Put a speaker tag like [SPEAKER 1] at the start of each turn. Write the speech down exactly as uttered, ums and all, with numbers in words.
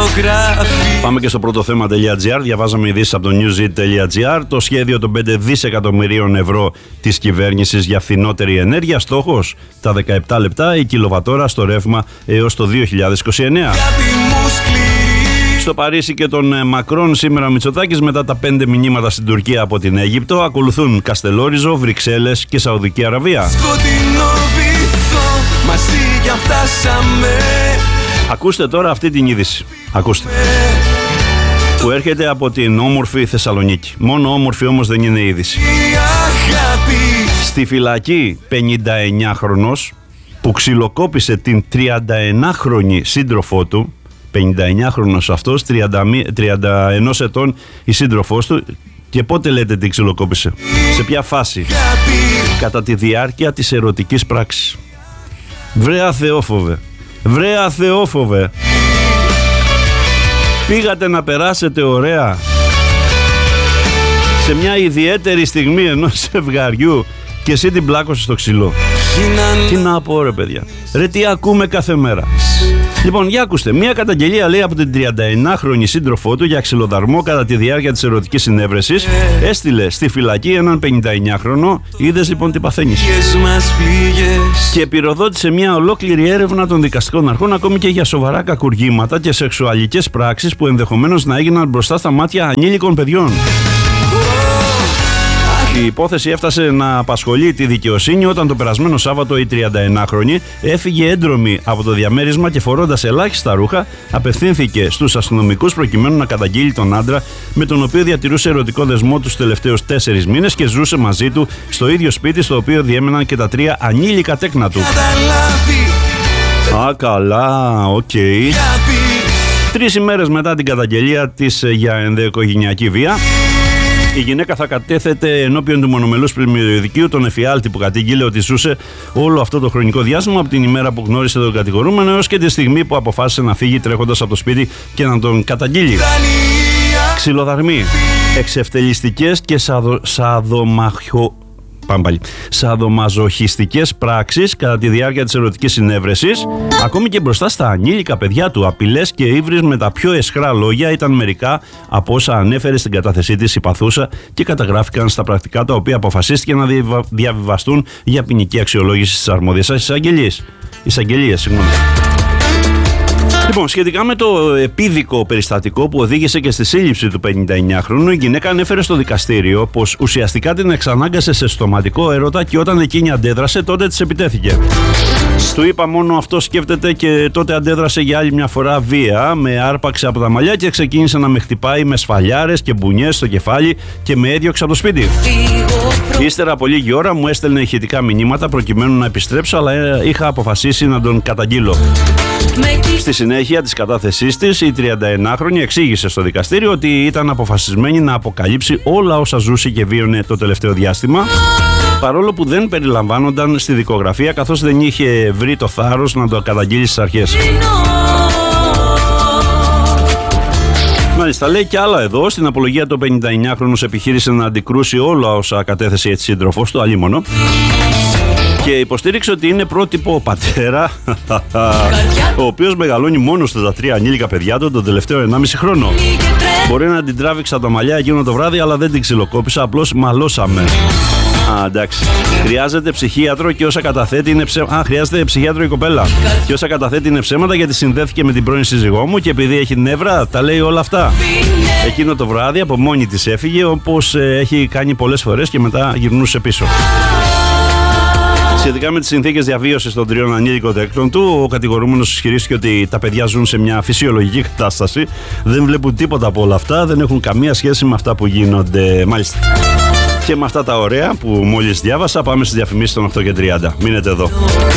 [SPEAKER 1] φωτογράφη.
[SPEAKER 2] Πάμε και στο πρώτο θέμα.gr. Διαβάζαμε ειδήσεις από το newzit.gr. Το σχέδιο των πέντε δισεκατομμυρίων ευρώ της κυβέρνησης για φθηνότερη ενέργεια. Στόχος τα δεκαεπτά λεπτά η κιλοβατόρα στο ρεύμα έως το δύο χιλιάδες είκοσι εννέα. Στο Παρίσι και τον Μακρόν σήμερα ο Μητσοτάκης μετά τα πέντε μηνύματα στην Τουρκία από την Αίγυπτο. Ακολουθούν Καστελόριζο, Βρυξέλλες και Σαουδική Αραβία.
[SPEAKER 1] Σκοτεινό βυθό, μαζί κι αν φτάσαμε.
[SPEAKER 2] Ακούστε τώρα αυτή την είδηση. Ακούστε. Που έρχεται από την όμορφη Θεσσαλονίκη. Μόνο όμορφη όμως δεν είναι είδηση. Στη φυλακή πενηνταεννιάχρονος που ξυλοκόπησε την τριανταεννάχρονη σύντροφό του. πενηνταεννιάχρονος αυτός, τριάντα ένα ετών η σύντροφός του. Και πότε λέτε την ξυλοκόπησε? Σε ποια φάση? Κατά τη διάρκεια της ερωτικής πράξης. Βρε αθεόφοβε. Βρε αθεόφοβε. Πήγατε να περάσετε ωραία σε μια ιδιαίτερη στιγμή ενός ζευγαριού και εσύ την πλάκωσες στο ξυλό. Τι να πω ρε παιδιά. Ρε τι ακούμε κάθε μέρα. Λοιπόν, για ακούστε. Μια καταγγελία λέει από την τριανταεννάχρονη σύντροφό του για ξυλοδαρμό κατά τη διάρκεια της ερωτικής συνέβρεσης. Έστειλε στη φυλακή έναν πενηνταεννιάχρονο. Είδες λοιπόν τι παθαίνεις. Και πυροδότησε μια ολόκληρη έρευνα των δικαστικών αρχών, ακόμη και για σοβαρά κακουργήματα και σεξουαλικές πράξεις που ενδεχομένως να έγιναν μπροστά στα μάτια ανήλικων παιδιών. Η υπόθεση έφτασε να απασχολεί τη δικαιοσύνη όταν το περασμένο Σάββατο η τριανταεννάχρονη έφυγε έντρομη από το διαμέρισμα και φορώντας ελάχιστα ρούχα απευθύνθηκε στους αστυνομικούς προκειμένου να καταγγείλει τον άντρα με τον οποίο διατηρούσε ερωτικό δεσμό τους τελευταίους τέσσερις μήνες και ζούσε μαζί του στο ίδιο σπίτι στο οποίο διέμεναν και τα τρία ανήλικα τέκνα του. Α, καλά, οκ. Okay. Τρεις ημέρες μετά την καταγγελία της για ενδοοικογενειακή βία, η γυναίκα θα κατέθεται ενώπιον του μονομελούς πλημμυριωδικείου τον εφιάλτη που κατήγγειλε ότι ζούσε όλο αυτό το χρονικό διάστημα από την ημέρα που γνώρισε τον κατηγορούμενο έως και τη στιγμή που αποφάσισε να φύγει τρέχοντας από το σπίτι και να τον καταγγείλει. Ξυλοδαρμοί, εξευτελιστικές και σαδο, σαδομαχιο... σαδομαζοχιστικές πράξεις κατά τη διάρκεια της ερωτικής συνέβρεσης, ακόμη και μπροστά στα ανήλικα παιδιά του. Απειλές και ύβρις με τα πιο αισχρά λόγια ήταν μερικά από όσα ανέφερε στην κατάθεσή της η παθούσα και καταγράφηκαν στα πρακτικά τα οποία αποφασίστηκε να διαβιβαστούν για ποινική αξιολόγηση στις αρμόδιες εισαγγελίες. Εισαγγελίες, συγγνώμη. Λοιπόν, σχετικά με το επίδικο περιστατικό που οδήγησε και στη σύλληψη του πενηνταεννιάχρονου, η γυναίκα ανέφερε στο δικαστήριο πως ουσιαστικά την εξανάγκασε σε στοματικό έρωτα και όταν εκείνη αντέδρασε, τότε της επιτέθηκε. Του είπα μόνο αυτό σκέφτεται και τότε αντέδρασε για άλλη μια φορά βία, με άρπαξε από τα μαλλιά και ξεκίνησε να με χτυπάει με σφαλιάρες και μπουνιές στο κεφάλι και με έδιωξε από το σπίτι. Ύστερα από λίγη ώρα μου έστελνε ηχητικά μηνύματα προκειμένου να επιστρέψω, αλλά είχα αποφασίσει να τον καταγγείλω. Στη συνέχεια της κατάθεσής της, η τριανταεννάχρονη εξήγησε στο δικαστήριο ότι ήταν αποφασισμένη να αποκαλύψει όλα όσα ζούσε και βίωνε το τελευταίο διάστημα, παρόλο που δεν περιλαμβάνονταν στη δικογραφία, καθώς δεν είχε βρει το θάρρος να το καταγγείλει στις αρχές. Μάλιστα, λέει και άλλα εδώ. Στην απολογία του πενηνταεννιάχρονος επιχείρησε να αντικρούσει όλα όσα κατέθεσε η σύντροφος του, αλίμονο, και υποστήριξε ότι είναι πρότυπο πατέρα ο οποίος μεγαλώνει μόνος του τα τρία ανήλικα παιδιά του τον τελευταίο ενάμιση χρόνο. Μπορεί να την τράβηξα τα μαλλιά εκείνο το βράδυ, αλλά δεν την ξυλοκόπησα, απλώς μαλώσαμε. Α, εντάξει. Χρειάζεται ψυχίατρο και όσα καταθέτει είναι ψέματα. Α, χρειάζεται ψυχίατρο η κοπέλα. Και όσα καταθέτει είναι ψέματα γιατί συνδέθηκε με την πρώην σύζυγό μου και επειδή έχει νεύρα, τα λέει όλα αυτά. Εκείνο το βράδυ από μόνη της έφυγε, όπως ε, έχει κάνει πολλές φορές και μετά γυρνούσε πίσω. Σχετικά με τις συνθήκες διαβίωσης των τριών ανήλικων τέκνων του, ο κατηγορούμενος ισχυρίστηκε ότι τα παιδιά ζουν σε μια φυσιολογική κατάσταση, δεν βλέπουν τίποτα από όλα αυτά, δεν έχουν καμία σχέση με αυτά που γίνονται. Μάλιστα. Και με αυτά τα ωραία που μόλις διάβασα, πάμε στις διαφημίσεις των οκτώ και τριάντα. Μείνετε εδώ.